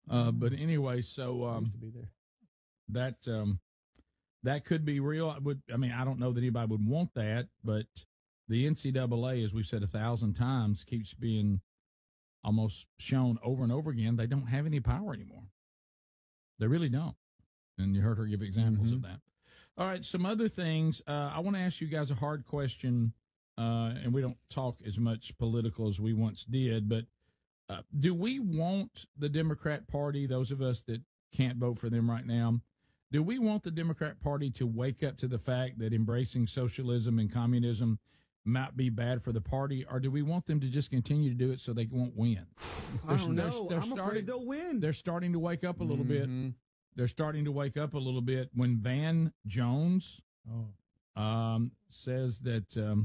But anyway, so used to be there. that could be real. I don't know that anybody would want that, but the NCAA, as we've said 1,000 times, keeps being almost shown over and over again. They don't have any power anymore. They really don't. And you heard her give examples of that. All right, some other things. I want to ask you guys a hard question, and we don't talk as much political as we once did, but do we want the Democrat Party, those of us that can't vote for them right now, do we want the Democrat Party to wake up to the fact that embracing socialism and communism might be bad for the party, or do we want them to just continue to do it so they won't win? I don't know. I'm afraid they'll win. They're starting to wake up a little bit. They're starting to wake up a little bit when Van Jones says that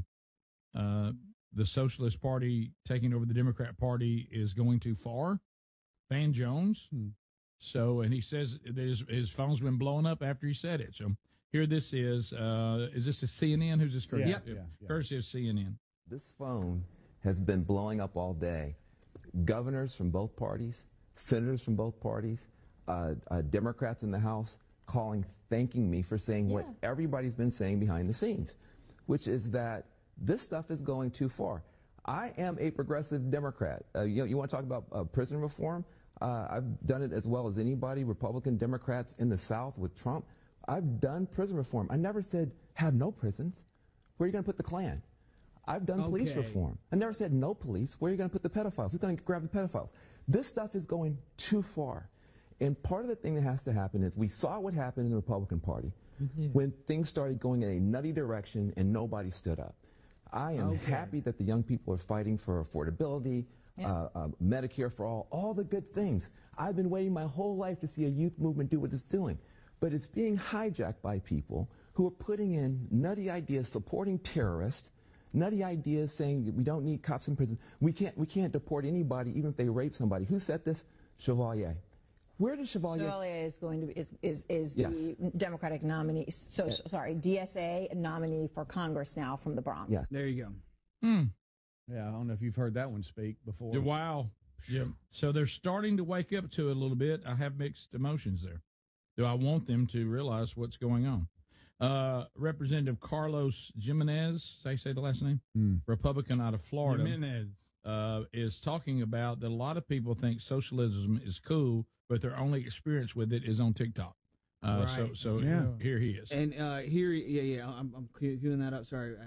the Socialist Party taking over the Democrat Party is going too far. Van Jones. So, and he says that his phone's been blowing up after he said it. So here this is this a CNN? Who's this courtesy? Yeah. Courtesy of CNN. This phone has been blowing up all day. Governors from both parties, senators from both parties, Democrats in the House calling, thanking me for saying what everybody's been saying behind the scenes, which is that this stuff is going too far. I am a progressive Democrat. You want to talk about prison reform? I've done it as well as anybody, Republican Democrats in the South with Trump. I've done prison reform. I never said have no prisons. Where are you going to put the Klan? I've done police reform. I never said no police. Where are you going to put the pedophiles? Who's going to grab the pedophiles? This stuff is going too far. And part of the thing that has to happen is we saw what happened in the Republican Party when things started going in a nutty direction and nobody stood up. I am happy that the young people are fighting for affordability, Medicare for all the good things. I've been waiting my whole life to see a youth movement do what it's doing. But it's being hijacked by people who are putting in nutty ideas supporting terrorists, nutty ideas saying that we don't need cops in prison. We can't deport anybody even if they rape somebody. Who said this? Chevalier. Where did Chevalier? Chevalier is going to be the Democratic nominee. DSA nominee for Congress now from the Bronx. Yes. There you go. Yeah, I don't know if you've heard that one speak before. Wow. Yeah. So they're starting to wake up to it a little bit. I have mixed emotions there. Do I want them to realize what's going on? Representative Carlos Jimenez, say the last name? Republican out of Florida. Jimenez. Is talking about that a lot of people think socialism is cool, but their only experience with it is on TikTok. So here he is. And I'm queuing that up. Sorry.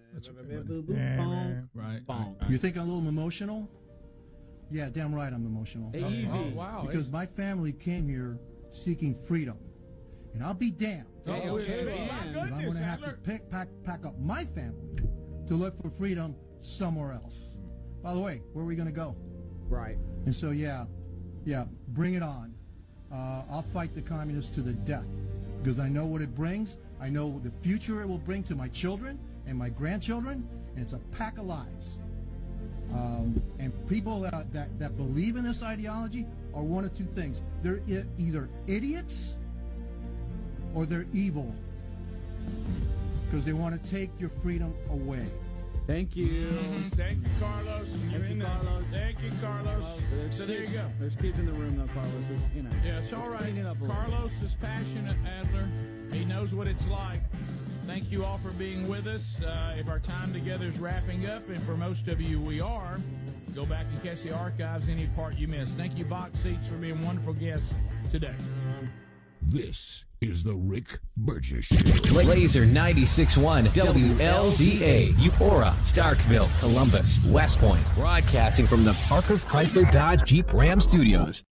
Right. You think I'm a little emotional? Yeah, damn right I'm emotional. Easy. Oh, wow. Because my family came here seeking freedom. And I'll be damned if I'm going to have to pack up my family to look for freedom somewhere else. By the way, where are we going to go? Right. And so, bring it on. I'll fight the communists to the death because I know what it brings. I know the future it will bring to my children and my grandchildren, and it's a pack of lies. And people that believe in this ideology are one of two things. They're either idiots or they're evil because they want to take your freedom away. Thank you. Thank you, Carlos. Thank you, Carlos. Thank you, Carlos. So there you go. There's kids in the room, though, Carlos. Yeah, it's all right. Carlos is passionate, Adler. He knows what it's like. Thank you all for being with us. If our time together is wrapping up, and for most of you we are, go back and catch the archives, any part you missed. Thank you, Box Seats, for being wonderful guests today. This is the Rick Burgess Show. Laser 96.1 WLZA, Eupora, Starkville, Columbus, West Point, broadcasting from the Parker Chrysler Dodge Jeep Ram Studios.